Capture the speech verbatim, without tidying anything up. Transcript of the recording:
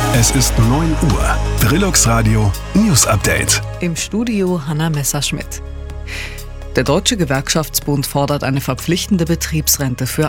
Es ist neun Uhr. Trilux Radio News Update. Im Studio Hanna Messerschmidt. Der Deutsche Gewerkschaftsbund fordert eine verpflichtende Betriebsrente für